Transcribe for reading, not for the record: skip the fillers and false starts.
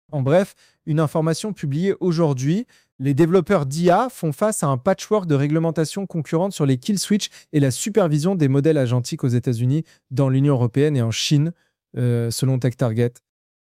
En bref, une information publiée aujourd'hui, les développeurs d'IA font face à un patchwork de réglementations concurrentes sur les kill switch et la supervision des modèles agentiques aux États-Unis, dans l'Union européenne et en Chine, selon TechTarget.